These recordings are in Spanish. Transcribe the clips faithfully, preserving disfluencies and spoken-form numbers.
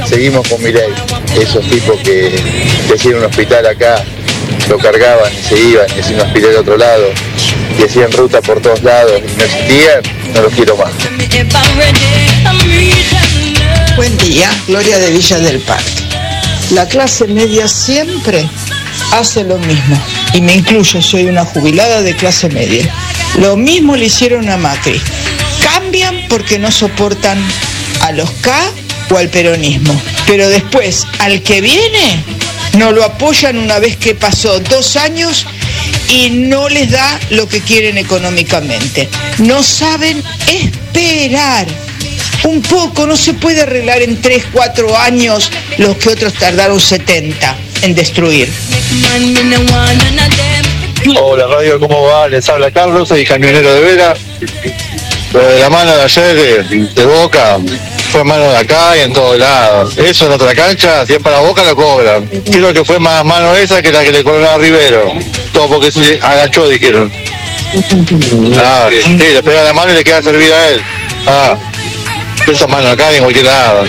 seguimos con Milei. Esos tipos que decían un hospital acá, lo cargaban y se iban, y decían un hospital de otro lado, y hacían ruta por todos lados y no existían, no los quiero más. Buen día, Gloria de Villa del Parque. La clase media siempre hace lo mismo, y me incluyo, soy una jubilada de clase media. Lo mismo le hicieron a Macri. Cambian porque no soportan a los K o al peronismo, pero después, al que viene, no lo apoyan una vez que pasó dos años y no les da lo que quieren económicamente. No saben esperar. Un poco, no se puede arreglar en tres, cuatro años los que otros tardaron setenta en destruir. Hola radio, ¿cómo va? Les habla Carlos, soy camionero de Vera. Lo de la mano de ayer de, de Boca fue mano de acá y en todos lados. Eso en otra cancha, si es para Boca lo cobran. Creo que fue más mano esa que la que le cobró a Rivero. Todo porque se agachó, dijeron. Ah, sí, le pega la mano y le queda servida a él. Ah, esa mano acá ni en cualquier lado.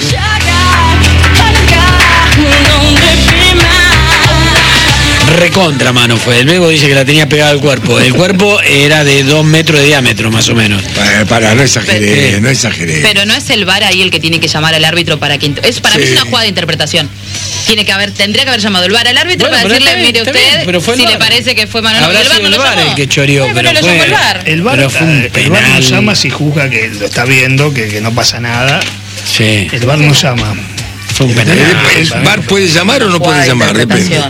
Recontra mano fue. Luego dice que la tenía pegada al cuerpo. El cuerpo era de dos metros de diámetro, más o menos. Para, para no exageré, pero, no exageré. Pero no es el V A R ahí el que tiene que llamar al árbitro para que... Es, para sí. mí es una jugada de interpretación. Tiene que haber, tendría que haber llamado el V A R al árbitro bueno, para decirle, bien, mire usted, bien, si le parece que fue mano. Habrá el sido el V A R el que choreó, sí, pero, pero fue, lo el V A R. El V A R, pero fue un el V A R no llama si juzga que lo está viendo, que, que no pasa nada. Sí. El V A R no llama. Fue un penal. El, el V A R puede llamar o no puede llamar, depende.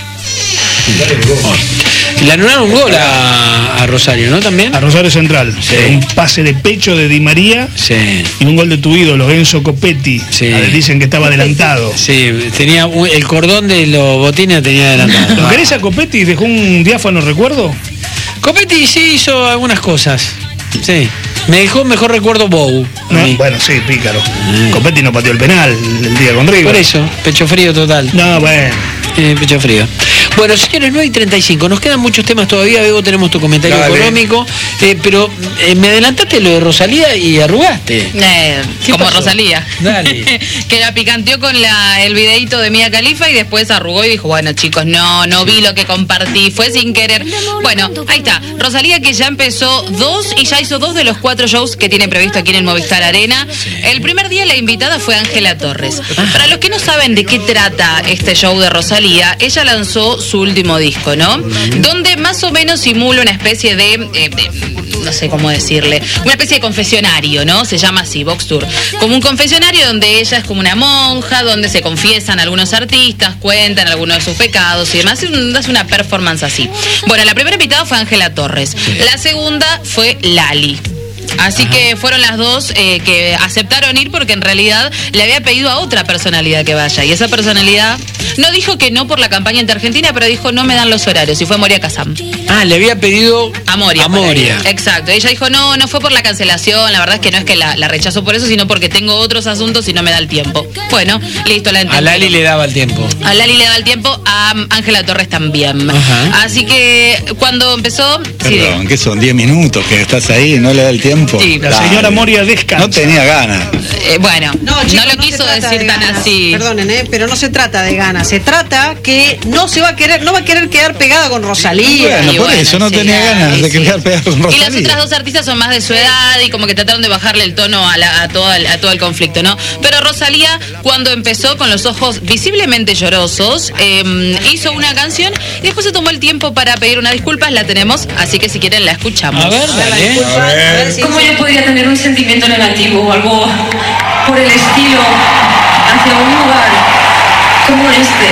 Le anularon un gol a, a Rosario, ¿no? También. A Rosario Central. Sí. Un pase de pecho de Di María. Sí. Y un gol de tu ídolo, Enzo Copetti. Sí. Dicen que estaba adelantado. Sí, tenía el cordón de los botines tenía adelantado. ¿Lo querés a Copetti? ¿Dejó un diáfano recuerdo? Copetti sí hizo algunas cosas. Sí. Me dejó mejor recuerdo Bou. No, bueno, sí, pícaro. Eh. Copetti no pateó el penal el día con River. Por eso, pecho frío total. No, bueno. Eh, pecho frío. Bueno, señores, nueve y treinta y cinco. Nos quedan muchos temas todavía. Luego tenemos tu comentario Dale. económico. Eh, pero eh, me adelantaste lo de Rosalía y arrugaste. Eh, como pasó? Rosalía. Dale. Que la picanteó con la, el videíto de Mia Khalifa y después arrugó y dijo, bueno, chicos, no, no vi lo que compartí. Fue sin querer. Bueno, ahí está. Rosalía que ya empezó dos y ya hizo dos de los cuatro shows que tiene previsto aquí en el Movistar Arena. Sí. El primer día la invitada fue Ángela Torres. Ah. Para los que no saben de qué trata este show de Rosalía, ella lanzó su último disco, ¿no? Mm. Donde más o menos simula una especie de, eh, de, no sé cómo decirle, una especie de confesionario, ¿no? Se llama así, Vox Tour. Como un confesionario donde ella es como una monja, donde se confiesan algunos artistas, cuentan algunos de sus pecados y demás. Es una performance así. Bueno, la primera invitada fue Ángela Torres. Sí. La segunda fue Lali. Así Ajá. que fueron las dos eh, que aceptaron ir porque en realidad le había pedido a otra personalidad que vaya. Y esa personalidad no dijo que no por la campaña Inter-Argentina, pero dijo no me dan los horarios. Y fue Moria Kazan. Ah, le había pedido a Moria. A Moria. Exacto. Ella dijo no, no fue por la cancelación. La verdad es que no es que la, la rechazó por eso, sino porque tengo otros asuntos y no me da el tiempo. Bueno, listo, la entendí. A Lali le daba el tiempo. A Lali le daba el tiempo, a Ángela Torres también. Ajá. Así que cuando empezó... Perdón, sí, ¿qué son? ¿diez minutos que estás ahí y no le da el tiempo? Sí. La señora Moria descansa. No tenía ganas. Eh, bueno, no, chicos, no lo no quiso decir de tan ganas. así. Perdonen, ¿eh? Pero no se trata de ganas. Se trata que no se va a querer, no va a querer quedar pegada con Rosalía. Bueno, y por bueno, eso no sí, tenía sí, ganas sí, de quedar sí. pegada con Rosalía. Y las otras dos artistas son más de su edad y como que trataron de bajarle el tono a, la, a, todo, el, a todo el conflicto, ¿no? Pero Rosalía, cuando empezó con los ojos visiblemente llorosos, eh, hizo una canción y después se tomó el tiempo para pedir unas disculpas. La tenemos, así que si quieren la escuchamos. A ver, dale. A ver. ¿Cómo yo podría tener un sentimiento negativo o algo por el estilo hacia un lugar como este?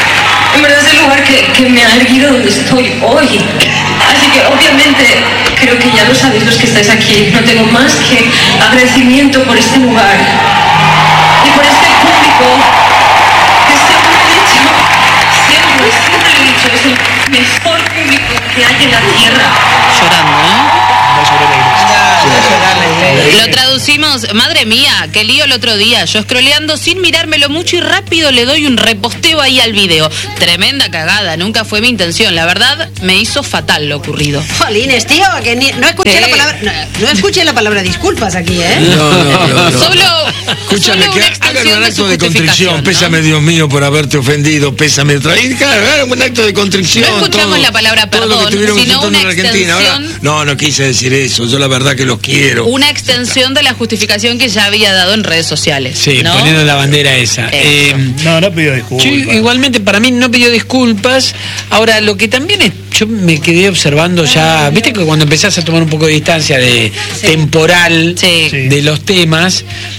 En verdad es el lugar que, que me ha erguido donde estoy hoy. Así que obviamente creo que ya lo sabéis los que estáis aquí. No tengo más que agradecimiento por este lugar y por este público que siempre he dicho, siempre, siempre he dicho, es el mejor público que hay en la tierra. Llorando, ¿eh? Lo traducimos producimos, madre mía, qué lío el otro día. Yo scrolleando sin mirármelo mucho y rápido le doy un reposteo ahí al video. Tremenda cagada, nunca fue mi intención. La verdad, me hizo fatal lo ocurrido. Jolines, tío, que ni- no escuché Sí. la palabra, no, no escuché la palabra disculpas aquí, ¿eh? No, no, no, no. Solo, Escúchame, solo que una hagan extensión un de acto su de contrición. justificación, ¿no? Pésame, Dios mío, por haberte ofendido. Pésame otra vez. Claro, hagan un acto de contrición. No escuchamos todo, la palabra todo lo que perdón, estuvieron sino insultando una en Argentina. Ahora, extensión- no, no quise decir eso. Yo la verdad que los quiero. Una extensión de la justificación que ya había dado en redes sociales. Sí, ¿no? poniendo la bandera esa. Eh, No, no pido disculpas. yo igualmente para mí no pidió disculpas. Ahora, lo que también es, yo me quedé observando ya, viste que cuando empezás a tomar un poco de distancia de temporal Sí. Sí. de los temas,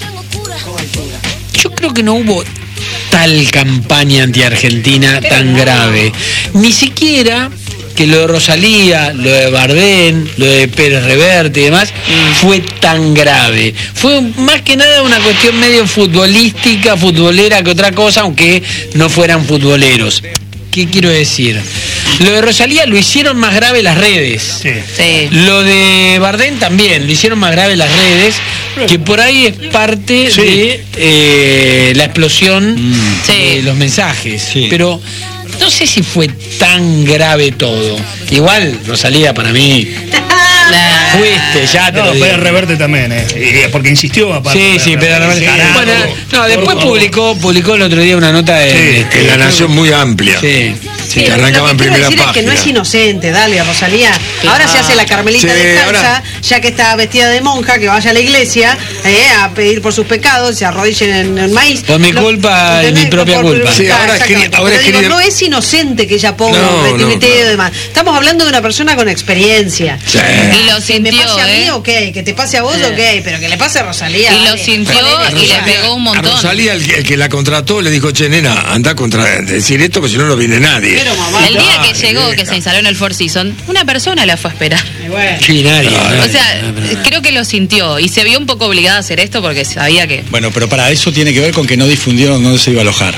yo creo que no hubo tal campaña anti-argentina tan grave. Ni siquiera que lo de Rosalía, lo de Bardén, lo de Pérez Reverte y demás, fue tan grave. Fue más que nada una cuestión medio futbolística, futbolera que otra cosa, aunque no fueran futboleros. ¿Qué quiero decir? Lo de Rosalía lo hicieron más grave las redes. Sí. Sí. Lo de Bardén también, lo hicieron más grave las redes, que por ahí es parte Sí. de eh, la explosión Sí. de los mensajes. Sí. Pero no sé si fue tan grave todo. Igual, Rosalía para mí, La- fuiste, ya te No, lo digo. Pérez Reverte también, ¿eh? Y- porque insistió aparte. Sí, sí, Pedro Reverte. Carajo. Bueno, no, después Por favor. publicó, publicó el otro día una nota de, Sí, de- Que la nación muy amplia. Sí, sí. Que Lo arrancaba que en quiero primera decir es que no página. es inocente, dale, Rosalía. Ahora se hace la Carmelita Sí, descalza, ahora- ya que está vestida de monja, que vaya a la iglesia eh, a pedir por sus pecados, se arrodillen en el maíz. Por mi Lo- culpa y ¿entendés? mi propia culpa. Sí, ahora es exactamente. que- ahora Pero es digo, que- no es inocente que ella ponga No, un no, retuiteo claro. y demás. Estamos hablando de una persona con experiencia. Sí. Y lo Que me sintió, pase a mí, ¿eh? ok, que te pase a vos, ok, pero que le pase a Rosalía. Y lo dale. sintió Dale, y le dale. pegó un A montón. Rosalía, el, que- el que la contrató, le dijo, che, nena, anda a contra decir esto, porque si no, no viene nadie. Pero, mamá, El día que Dale, llegó, que vieja. se instaló en el Four Seasons, una persona la fue a esperar. y bueno. Sí, nadie, nadie, O sea, no, pero- creo que lo sintió y se vio un poco obligada a hacer esto porque sabía que... Bueno, pero para eso tiene que ver con que no difundieron dónde se iba a alojar.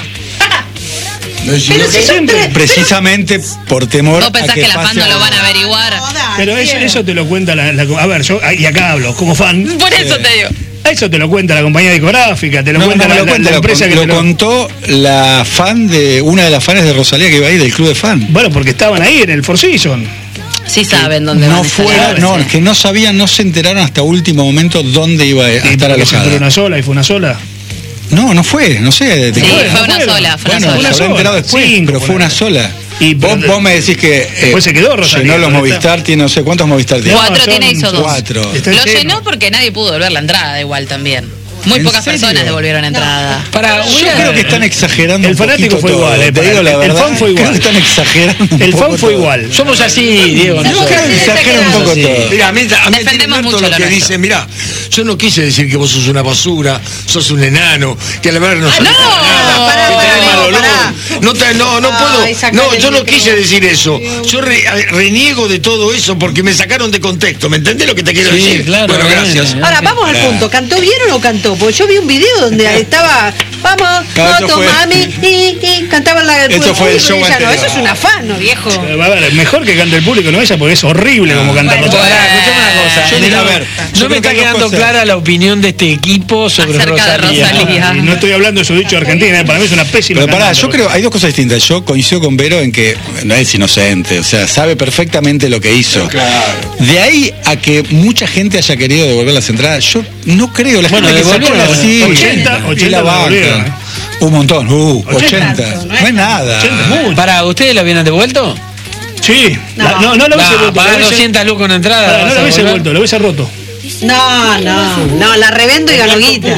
Pero si son siempre- tres- Precisamente por temor ¿Vos pensás a que, que, las pase fans no lo algo. van a averiguar? No, dale, Pero eso, Diego. eso te lo cuenta la, la- A ver, yo, y acá hablo, como fan. Por eso te digo. Eso te lo cuenta la compañía discográfica, te lo No, cuenta no me la, lo la- cuenta, la lo, empresa con- que lo te lo... contó la fan de una de las fans de Rosalía que iba ahí del club de fan. Bueno, porque estaban ahí en el Four Seasons. Sí saben dónde van No a estar. fue, no, es que no sabían, no se enteraron hasta último momento dónde iba a Y estar porque se entró alojada. una sola y fue una sola. No, no fue, no sé. te- Sí, Bueno, fue una bueno. sola, fue una Bueno, se sola. habrá sola. enterado después, Cinco, pero fue ponele. una sola. Y vos, pero- vos me decís que eh, Después se quedó Rosalía, llenó los ¿no? Movistar, tiene no sé cuántos Movistar tiene. Cuatro son tiene, hizo dos. Cuatro. Está Lo lleno. llenó porque nadie pudo devolver la entrada igual también. Muy ¿En pocas serio? personas devolvieron entrada. Para, Yo voy a- creo que están exagerando. El un fanático poquito fue todo, igual, eh, te para- digo la el verdad. fan fue Creo igual. que están exagerando. un El poco fan fue todo. igual. Somos así, Diego. Somos nosotros. así. Exageran un poco Sí. todo. Mira, a mí, a mí tiene Defendemos tanto mucho lo lo que nuestro. dice, mira, yo no quise decir que vos sos una basura, sos un enano, que a la verdad no sos no! nada, Pará, que pará, tenés mal no, olor. pará. No, te- no, no Ay, puedo, sacale no, el yo no micro. quise decir eso. Yo re- reniego de todo eso porque me sacaron de contexto, ¿me entendés lo que te quiero Sí, decir? claro, bueno, bien, gracias. bien. Ahora, vamos al punto. ¿Cantó bien o no cantó? Porque yo vi un video donde estaba, vamos, Claro, eso moto, fue- mami, y, y cantaba la Eso fue el y show ella no, anterior. eso es un afano, viejo. A ver, mejor que cante el público, no ella, porque es horrible como canta Bueno, Rosalía. Pará, escuchame una cosa. Yo no, digo, a ver, yo no me creo que está hay dos quedando cosas. clara la opinión de este equipo sobre Acerca de Rosalía. Rosalía. Y no estoy hablando de su dicho de Argentina, eh, para mí es una pésima Pero pará, cantante. yo creo, hay dos cosas distintas. Yo coincido con Vero en que no es inocente, o sea, sabe perfectamente lo que hizo. De ahí a que mucha gente haya querido devolver las entradas, yo no creo. La Bueno, gente que sacó devolvieron, la sí, ochenta, y ochenta la banca. devolvieron, ¿eh? Un montón, uh, ochenta. ochenta. No es nada. ochenta es mucho. Para, ¿ustedes lo habían devuelto? Sí. No. La- No, no, lo hubiese No, vuelto. pagar lo hubiese- doscientas lucas una entrada. Pará, ¿vas no a lo hubiese devolver? vuelto, lo hubiese roto. No, no, no, la revendo y ganó guita.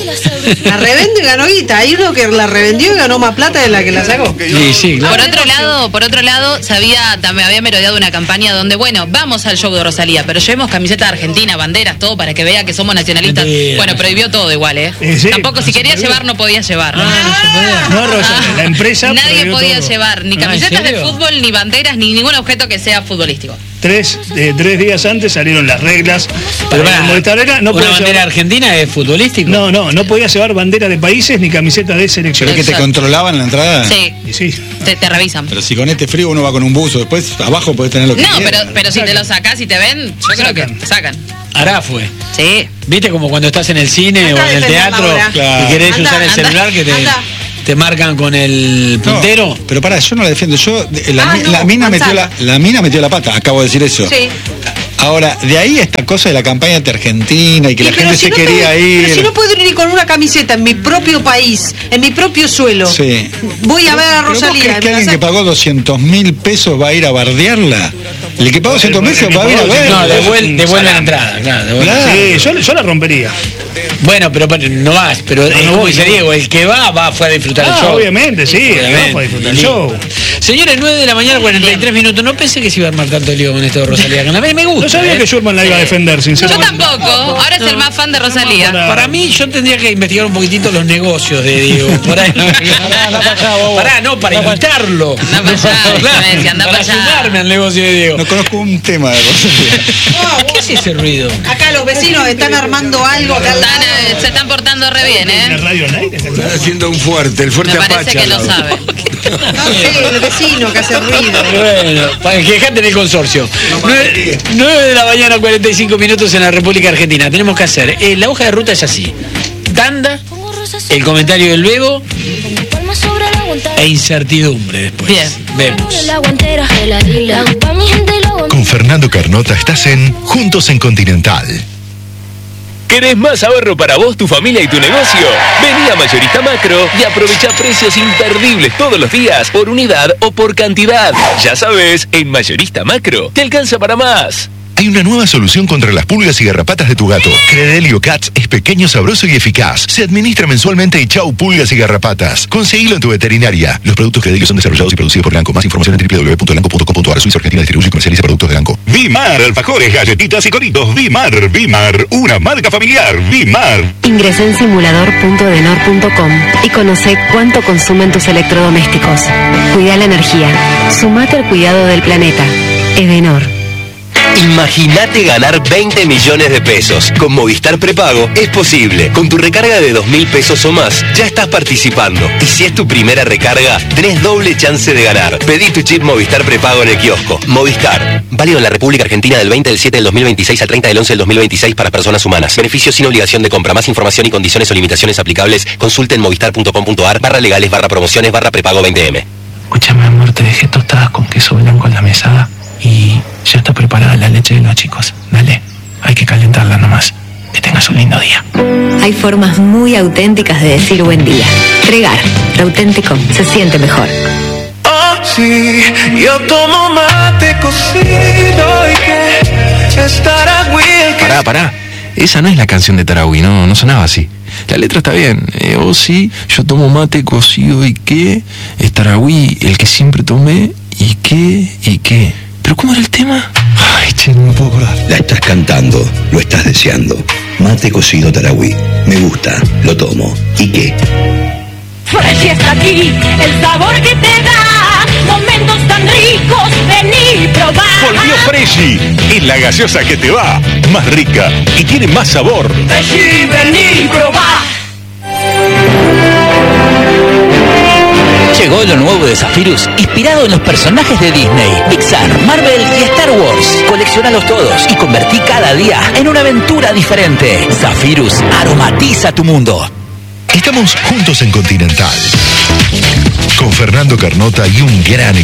La revendo y ganó guita. Hay uno que la revendió y ganó más plata de la que la sacó. Sí, sí, claro. Por otro lado, por otro lado, sabía, también había merodeado una campaña donde, bueno, vamos al show de Rosalía, pero llevemos camisetas de Argentina, banderas, todo para que vea que somos nacionalistas. Mentira. Bueno, prohibió todo igual, ¿eh? Eh, sí, Tampoco si no se quería podía. llevar no podía llevar. No, Rosalía, la empresa Nadie prohibió podía todo. llevar ni Ah, ¿en camisetas de serio? fútbol, ni banderas, ni ningún objeto que sea futbolístico. Tres, eh, tres días antes salieron las reglas Pero para pará, el Movistar Arena. No ¿una podía bandera llevar, argentina es futbolístico? no, no, no podía llevar bandera de países ni camiseta de ¿Pero selección. es que te Exacto. controlaban la entrada? Sí, Y sí. te, te revisan. Pero si con este frío uno va con un buzo, después abajo puedes tener lo que No, quiera. pero, pero si te lo sacás y te ven, yo creo que Sacan. te sacan. Ará fue. Sí. ¿Viste como cuando estás en el cine Anda o en el defendiendo teatro ahora. Claro. y querés Anda, usar el anda, celular que te, anda. te marcan con el puntero? No, pero pará, yo no la defiendo. Yo, la, Ah, mi- no, la mina avanzá. metió la, la mina metió la pata, acabo de decir eso. Sí. Ahora, de ahí esta cosa de la campaña anti-argentina y que Y la pero gente si se no quería puedo- ir. Pero si no puedo ir ni con una camiseta en mi propio país, en mi propio suelo, Sí. voy a ver a ¿Pero vos Rosalía. crees que ¿me alguien vas que a- pagó doscientos mil pesos va a ir a bardearla? El que pagó doscientos mil pesos va a ir a ver. No, devuel- Un devuelve la salame. entrada, claro. devuelve. Claro. Sí, yo, yo la rompería. Bueno, pero pero no vas, pero es no como voy, dice no. Diego, el que va, va fue a disfrutar Ah, el show. obviamente, sí, Obviamente. vamos a disfrutar el Y show. listo. Señores, nueve de la mañana, cuarenta y tres minutos. No pensé que se iba a armar tanto lío con esto de Rosalía. A mí me gusta. No sabía ¿eh? que Schurman la iba a defender, Yo sinceramente. tampoco. Ahora es el más fan de Rosalía. Para mí, yo tendría que investigar un poquitito los negocios de Diego. Por ahí. Pará, no, para invitarlo. Anda para allá, me decía, anda para para allá. sumarme al negocio de Diego. No conozco un tema de Rosalía. ¿Qué es ese ruido? Acá los vecinos están armando algo acá al Están, lado. eh, se están portando re bien, ¿La ¿eh? radio al aire? Están haciendo un fuerte, el fuerte Me parece Apache. que al lo lado. sabe. No sé, el vecino que hace ruido. Bueno, para que dejaste en el consorcio. nueve de la mañana, cuarenta y cinco minutos en la República Argentina. Tenemos que hacer. eh, la hoja de ruta es así: tanda, el comentario del Bebo e incertidumbre después. Bien. Vemos. Con Fernando Carnota estás en Juntos en Continental. ¿Querés más ahorro para vos, tu familia y tu negocio? Vení a Mayorista Macro y aprovecha precios imperdibles todos los días por unidad o por cantidad. Ya sabes, en Mayorista Macro te alcanza para más. Hay una nueva solución contra las pulgas y garrapatas de tu gato. Credelio Cats es pequeño, sabroso y eficaz. Se administra mensualmente y chau pulgas y garrapatas. Conseguilo en tu veterinaria. Los productos Credelio son desarrollados y producidos por Ganco. Más información en w w w punto ganco punto com punto a r. Suiza Argentina distribuye y comercializa productos de Ganco. Vimar, alfajores, galletitas y coritos. Vimar, Vimar, una marca familiar. Vimar. Ingresa en simulador punto edenor punto com y conoce cuánto consumen tus electrodomésticos. Cuida la energía. Sumate al cuidado del planeta. Edenor. Imagínate ganar veinte millones de pesos. Con Movistar Prepago es posible. Con tu recarga de dos mil pesos o más, ya estás participando. Y si es tu primera recarga, tenés doble chance de ganar. Pedí tu chip Movistar Prepago en el kiosco. Movistar. Válido en la República Argentina del veinte del siete del dos mil veintiséis al treinta del once del dos mil veintiséis para personas humanas. Beneficios sin obligación de compra. Más información y condiciones o limitaciones aplicables. Consulte en movistar punto com punto a r barra legales barra promociones barra prepago veinte eme. Escúchame, amor, te dejé tostadas con queso blanco en la mesada y ya está preparada la leche de los chicos. Dale, hay que calentarla nomás. Que tengas un lindo día. Hay formas muy auténticas de decir buen día. Fregar, lo auténtico se siente mejor. Oh, sí, yo tomo mate cocido y que estará Will. Pará, pará. Esa no es la canción de Tarahui, no, no sonaba así. La letra está bien. Eh, oh, sí, yo tomo mate cocido y qué. Es Tarahui, el que siempre tomé y qué, y qué. ¿Pero cómo era el tema? Ay, che, no me puedo acordar. La estás cantando, lo estás deseando. Mate cocido Tarahui. Me gusta, lo tomo. ¿Y qué? Fresh está aquí, el sabor que te da momentos tan ricos, vení y probá. Volvió Freshy. Es la gaseosa que te va. Más rica y tiene más sabor. Freshy, vení y probá. Llegó lo nuevo de Zephyrus, inspirado en los personajes de Disney, Pixar, Marvel y Star Wars. Coleccionalos todos y convertí cada día en una aventura diferente. Zephyrus aromatiza tu mundo. Estamos juntos en Continental. Con Fernando Carnota y un gran equipo.